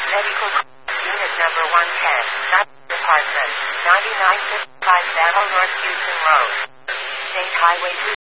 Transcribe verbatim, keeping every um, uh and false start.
Medical Unit number one ten, Department, ninety-nine fifty-five Battle North Houston Road. State Highway two